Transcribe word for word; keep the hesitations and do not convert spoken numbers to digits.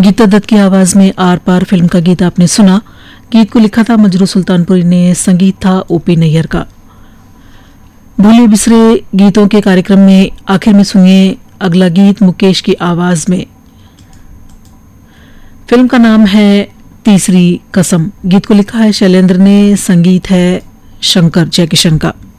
गीता दत्त की आवाज में आर पार फिल्म का गीत आपने सुना। गीत को लिखा था मजरू सुल्तानपुरी ने, संगीत था ओपी नैयर का। भूले बिसरे गीतों के कार्यक्रम में आखिर में सुनिए अगला गीत मुकेश की आवाज में। फिल्म का नाम है तीसरी कसम। गीत को लिखा है शैलेंद्र ने, संगीत है शंकर जयकिशन का।